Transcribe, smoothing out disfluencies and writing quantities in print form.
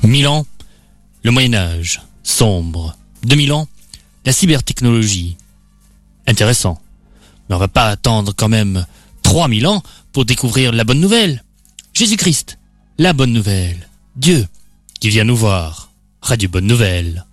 1000 ans, le Moyen-Âge, sombre. 2000 ans, la cybertechnologie. Intéressant. Mais on va pas attendre quand même 3000 ans pour découvrir la bonne nouvelle. Jésus-Christ, la bonne nouvelle. Dieu qui vient nous voir. Radio Bonne Nouvelle.